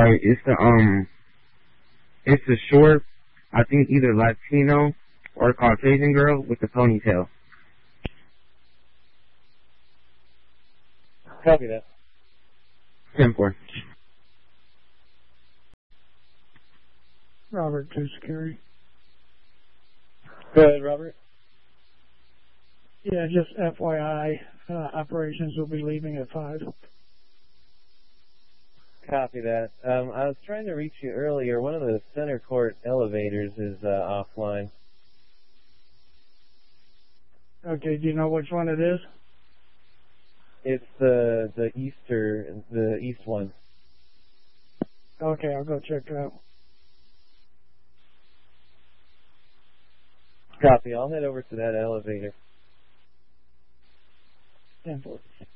Alright, it's the short, I think either Latino or Caucasian girl with the ponytail. Copy that. 10-4. Robert, 2 security. Go ahead, Robert. Yeah, just FYI, operations will be leaving at 5. Copy that. I was trying to reach you earlier. One of the center court elevators is offline. Okay, do you know which one it is? It's the east one. Okay, I'll go check it out. Copy. I'll head over to that elevator. 10-4.